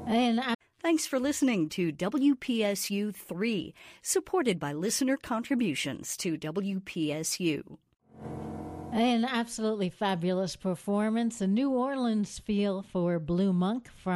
And Thanks for listening to WPSU 3, supported by listener contributions to WPSU. an absolutely fabulous performance, a New Orleans feel for Blue Monk from